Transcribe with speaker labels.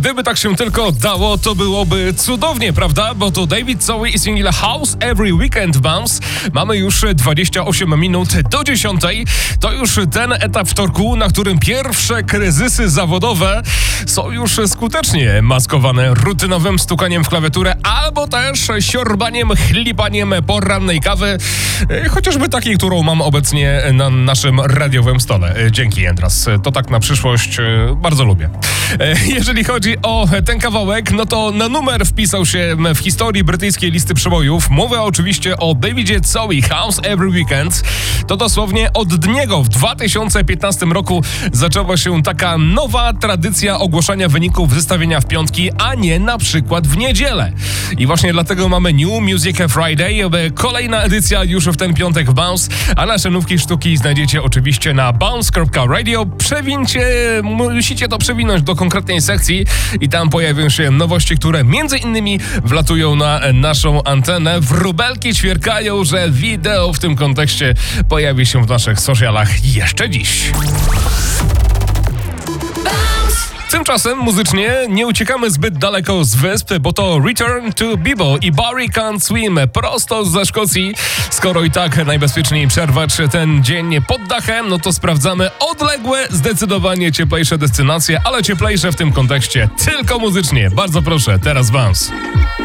Speaker 1: Gdyby tak się tylko dało, to byłoby cudownie, prawda? Bo to David Zoe i single House Every Weekend Bounce. Mamy już 28 minut do 10. To już ten etap wtorku, na którym pierwsze kryzysy zawodowe są już skutecznie maskowane rutynowym stukaniem w klawiaturę albo też siorbaniem, chlipaniem porannej kawy, chociażby takiej, którą mam obecnie na naszym radiowym stole. Dzięki, Jędras. To tak na przyszłość bardzo lubię. Jeżeli chodzi o ten kawałek, no to na numer wpisał się w historii brytyjskiej listy przebojów. Mówię oczywiście o Davidzie Zoe, House Every Weekend. To dosłownie od niego w 2015 roku zaczęła się taka nowa tradycja ogłaszania wyników zestawienia w piątki, a nie na przykład w niedzielę. I właśnie dlatego mamy New Music Friday. Kolejna edycja już w ten piątek w Bounce, a nasze nówki sztuki znajdziecie oczywiście na bounce.radio. Musicie to przewinąć do konkretnej sekcji i tam pojawią się nowości, które między innymi wlatują na naszą antenę. Wróbelki ćwierkają, że wideo w tym kontekście pojawi się w naszych socialach jeszcze dziś. Tymczasem muzycznie nie uciekamy zbyt daleko z wysp, bo to Return to Bibo i Barry Can't Swim prosto ze Szkocji. Skoro i tak najbezpieczniej przerwać ten dzień pod dachem, no to sprawdzamy odległe, zdecydowanie cieplejsze destynacje, ale cieplejsze w tym kontekście tylko muzycznie. Bardzo proszę, teraz Bounce.